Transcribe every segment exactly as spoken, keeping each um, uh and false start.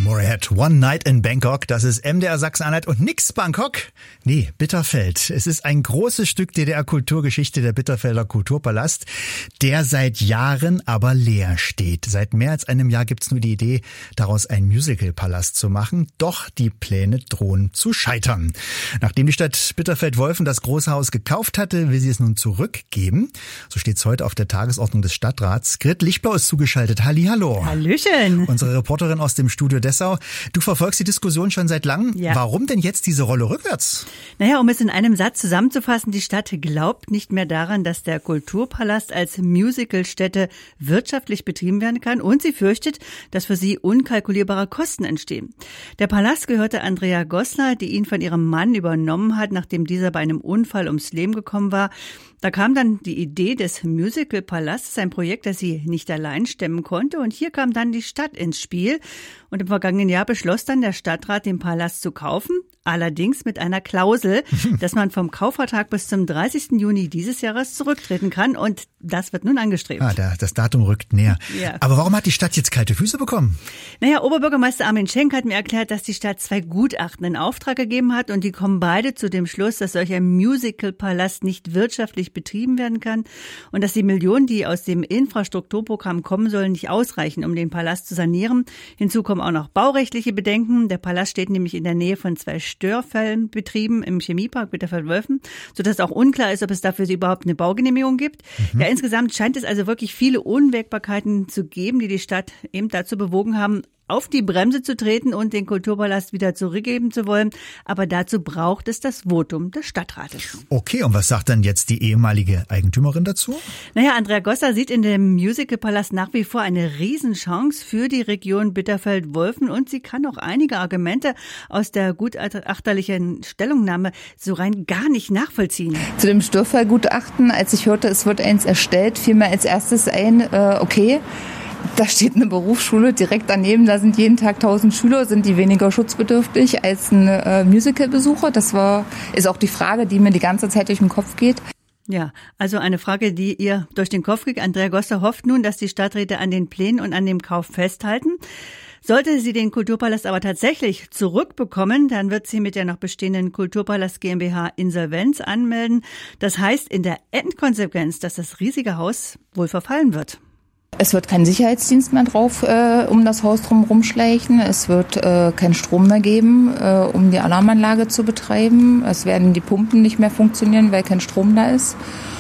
Motorhead, One Night in Bangkok, das ist M D R Sachsen-Anhalt und nix Bangkok. Nee, Bitterfeld. Es ist ein großes Stück D D R-Kulturgeschichte, der Bitterfelder Kulturpalast, der seit Jahren aber leer steht. Seit mehr als einem Jahr gibt's nur die Idee, daraus einen Musicalpalast zu machen. Doch die Pläne drohen zu scheitern. Nachdem die Stadt Bitterfeld-Wolfen das große Haus gekauft hatte, will sie es nun zurückgeben. So steht's heute auf der Tagesordnung des Stadtrats. Grit Lichtblau ist zugeschaltet. Hallihallo. Hallöchen. Unsere Reporterin aus dem Studio Dessau. Du verfolgst die Diskussion schon seit langem. Ja. Warum denn jetzt diese Rolle rückwärts? Naja, um es in einem Satz zusammenzufassen, die Stadt glaubt nicht mehr daran, dass der Kulturpalast als Musicalstätte wirtschaftlich betrieben werden kann und sie fürchtet, dass für sie unkalkulierbare Kosten entstehen. Der Palast gehörte Andrea Goslar, die ihn von ihrem Mann übernommen hat, nachdem dieser bei einem Unfall ums Leben gekommen war. Da kam dann die Idee des Musicalpalasts, ein Projekt, das sie nicht allein stemmen konnte. Und hier kam dann die Stadt ins Spiel. Und im vergangenen Jahr beschloss dann der Stadtrat, den Palast zu kaufen. Allerdings mit einer Klausel, dass man vom Kaufvertrag bis zum dreißigsten Juni dieses Jahres zurücktreten kann. Und das wird nun angestrebt. Ah, das Datum rückt näher. Ja. Aber warum hat die Stadt jetzt kalte Füße bekommen? Naja, Oberbürgermeister Armin Schenk hat mir erklärt, dass die Stadt zwei Gutachten in Auftrag gegeben hat. Und die kommen beide zu dem Schluss, dass solch ein Musicalpalast nicht wirtschaftlich betrieben werden kann. Und dass die Millionen, die aus dem Infrastrukturprogramm kommen sollen, nicht ausreichen, um den Palast zu sanieren. Hinzu kommen auch noch baurechtliche Bedenken. Der Palast steht nämlich in der Nähe von zwei Störfellenbetrieben im Chemiepark Bitterfeld-Wolfen, sodass auch unklar ist, ob es dafür überhaupt eine Baugenehmigung gibt. Mhm. Ja, insgesamt scheint es also wirklich viele Unwägbarkeiten zu geben, die die Stadt eben dazu bewogen haben, auf die Bremse zu treten und den Kulturpalast wieder zurückgeben zu wollen. Aber dazu braucht es das Votum des Stadtrates. Okay, und was sagt dann jetzt die ehemalige Eigentümerin dazu? Naja, Andrea Goslar sieht in dem Musicalpalast nach wie vor eine Riesenchance für die Region Bitterfeld-Wolfen und sie kann auch einige Argumente aus der gutachterlichen Stellungnahme so rein gar nicht nachvollziehen. Zu dem Störfallgutachten, als ich hörte, es wird eins erstellt, fiel mir als erstes ein, äh, okay, da steht eine Berufsschule direkt daneben, da sind jeden Tag tausend Schüler, sind die weniger schutzbedürftig als ein äh, Musicalbesucher? Das war, ist auch die Frage, die mir die ganze Zeit durch den Kopf geht. Ja, also eine Frage, die ihr durch den Kopf geht. Andrea Goslar hofft nun, dass die Stadträte an den Plänen und an dem Kauf festhalten. Sollte sie den Kulturpalast aber tatsächlich zurückbekommen, dann wird sie mit der noch bestehenden Kulturpalast GmbH Insolvenz anmelden. Das heißt in der Endkonsequenz, dass das riesige Haus wohl verfallen wird. Es wird kein Sicherheitsdienst mehr drauf äh, um das Haus drum rumschleichen. Es wird äh, keinen Strom mehr geben, äh, um die Alarmanlage zu betreiben. Es werden die Pumpen nicht mehr funktionieren, weil kein Strom da ist.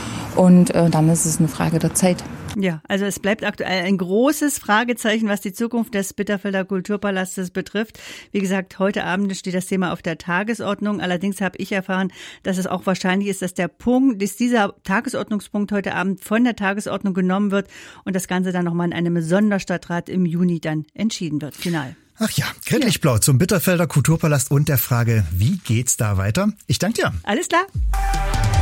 Und äh, dann ist es eine Frage der Zeit. Ja, also es bleibt aktuell ein großes Fragezeichen, was die Zukunft des Bitterfelder Kulturpalastes betrifft. Wie gesagt, heute Abend steht das Thema auf der Tagesordnung. Allerdings habe ich erfahren, dass es auch wahrscheinlich ist, dass der Punkt, dass dieser Tagesordnungspunkt heute Abend von der Tagesordnung genommen wird und das Ganze dann nochmal in einem Sonderstadtrat im Juni dann entschieden wird, final. Ach ja, Grit Lichtblau zum Bitterfelder Kulturpalast und der Frage, wie geht's da weiter? Ich danke dir. Alles klar.